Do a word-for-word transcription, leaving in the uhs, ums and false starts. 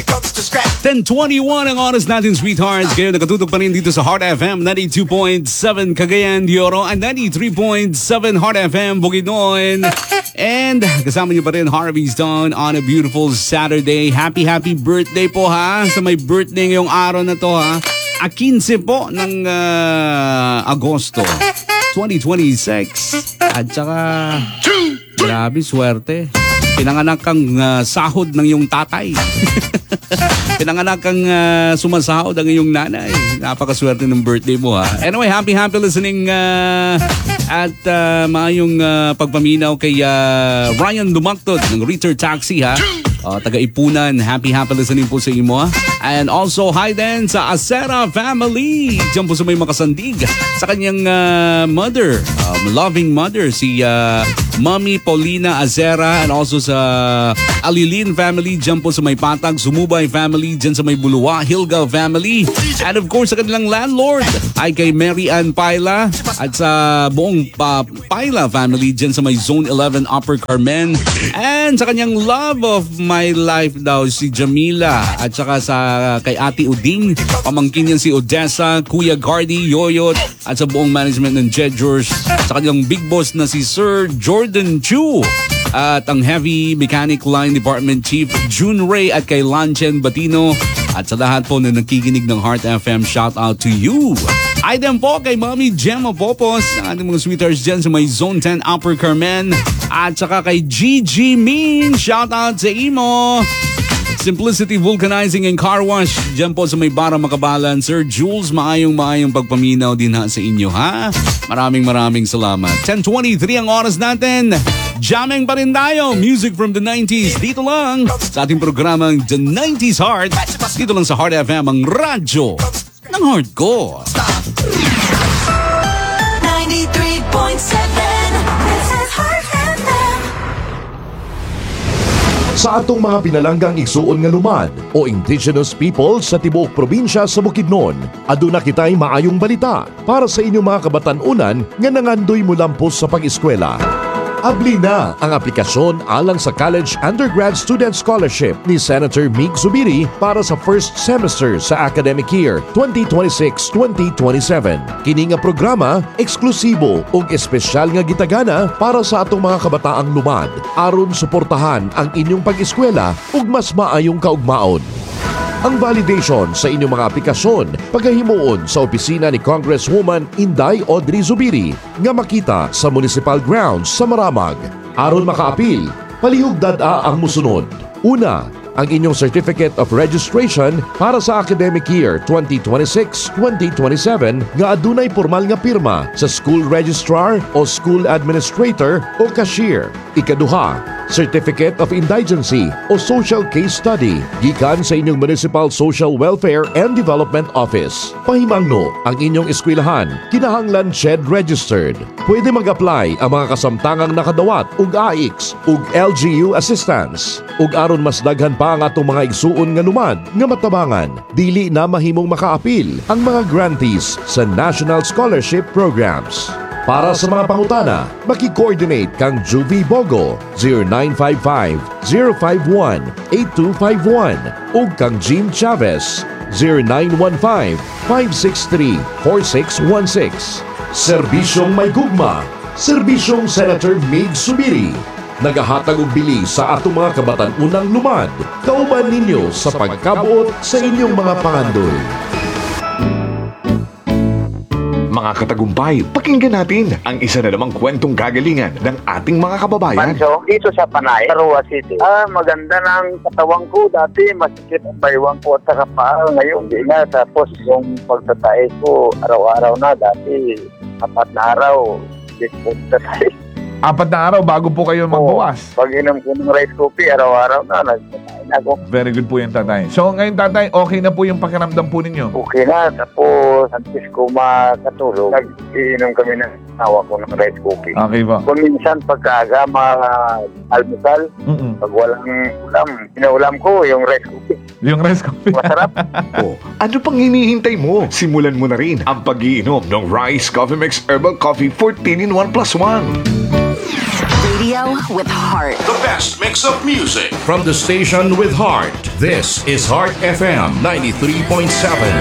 ten twenty-one ang oras natin, sweethearts. Kayo nakatutok pa rin dito sa Heart F M ninety-two point seven Cagayan de Oro and ninety-three point seven Heart F M Bukidnon. And kasama niyo pa rin Harvey Stone on a beautiful Saturday. Happy, happy birthday po ha sa may birthday ngayong araw na to ha. A fifteen po ng uh, Agosto twenty twenty-six. At saka grabe, swerte. Pinanganak kang uh, sahod ng iyong tatay. Pinanganak kang uh, sumasahod ang iyong nanay. Napakaswerte ng birthday mo ha. Anyway, happy happy listening uh, at uh, maayong uh, pagpaminaw kay uh, Ryan Dumactod ng Ritter Taxi ha. Uh, taga-Ipunan, happy happy listening po sa imo ha. And also hi din sa Acera family. Diyan po sa may makasandig sa kanyang uh, mother, um, loving mother, si uh, Mommy Paulina Acera, and also sa Alilin family diyan po sa may Patag, Sumubay family diyan sa may Buluwa, Hilga family, and of course sa kanilang landlord ay kay Mary Ann Paila at sa buong uh, Paila family diyan sa may Zone eleven Upper Carmen, and sa kanyang love of my life daw si Jamila, at saka sa kay Ate Uding, pamangkin niyan si Odessa, Kuya Gardy, Yoyot, at sa buong management ng Jedgers, sa kanyang big boss na si Sir Jordan Chu, at ang Heavy Mechanic Line Department Chief June Ray, at kay Lanchen Batino, at sa lahat po na nakikinig ng Heart F M, shout out to you. Ay din po kay Mommy Gemma Popos, ang ating mga sweethearts dyan sa may Zone ten Upper Carmen, at saka kay Gigi Min, shout out sa imo. Simplicity Vulcanizing and Car Wash dyan po sa may Bara Makabalan. Sir Jules, maayong maayong pagpaminaw din ha sa inyo ha. Maraming maraming salamat. ten twenty-three ang oras natin. Jamming pa rin tayo. Music from the nineties. Dito lang sa ating programang The nineties Heart. Dito lang sa Heart F M, ang radyo ng heart ko. ninety-three point seven, this is Heart F M. Sa atong mga pinalanggang igsuon nga lumad o indigenous people sa tibuok probinsya sa Bukidnon, aduna kitay maayong balita para sa inyong mga kabatan-unan nga nangandoy mulampos sa pag-eskwela. Abli na ang aplikasyon alang sa College Undergrad Student Scholarship ni Senator Mig Zubiri para sa first semester sa academic year twenty twenty-six twenty twenty-seven. Kini nga programa eksklusibo ug espesyal nga gitagana para sa atong mga kabataang lumad aron suportahan ang inyong pag-eskwela ug mas maayong kaugmaon. Ang validation sa inyong mga aplikasyon pagkahimuon sa opisina ni Congresswoman Inday Audrey Zubiri nga makita sa Municipal Grounds sa Maramag. Aron makaapil, palihog dad-a ang musunod. Una, ang inyong Certificate of Registration para sa academic year twenty twenty-six twenty twenty-seven nga adunay formal nga pirma sa school registrar o school administrator o cashier. Ikaduha, Certificate of Indigency o Social Case Study gikan sa inyong Municipal Social Welfare and Development Office. Pahimangno ang inyong eskwelahan kinahanglan S H E D registered. Pwede mag-apply ang mga kasamtangang nakadawat ug A I X ug L G U assistance. Ug aron mas daghan pa ang atong mga igsuon nga lumad nga matabangan, dili na mahimong makaapil ang mga grantees sa National Scholarship Programs. Para sa mga pangutana, maki-coordinate kang Juvie Bogo zero nine five five, zero five one, eight two five one ug kang Jean Chavez zero nine one five, five six three, four six one six. Serbisyong may gugma, Serbisyong Senator Mig Zubiri. Nagahatag og bili sa atong mga kabatan-unang lumad. Kauban ninyo sa pagkabuot sa inyong mga pangandoy. Mga katagumpay, pakinggan natin ang isa na namang kwentong kagalingan ng ating mga kababayan. Pancho, dito sa Panay, Arua City. Ah, maganda ng katawang ko. Dati, masikip ang baywang ko at saka paa. Ngayon, di na. Tapos, yung pagtatae ko, araw-araw na. Dati, apat na araw, di ko tatay. Apat na araw bago po kayo magbukas. Pag inom ko ng rice coffee, araw-araw na, nagtatayin ako. Very good po yung tatay. So ngayon tatay, okay na po yung pakiramdam po ninyo? Okay na, tapos antes ko makatulog, nag-iinom kami ng awa ko ng rice coffee. Okay po. Kung minsan pagkaaga, almusal, Mm-mm. pag walang ulam, pinaulam ko yung rice coffee. Yung rice coffee. Masarap. Oh, ano pang hinihintay mo? Simulan mo na rin ang pag-iinom ng Rice Coffee Mix Herbal Coffee fourteen in one plus one. Radio with heart. heart. The best mix of music from the station with heart. This is Heart F M ninety-three point seven.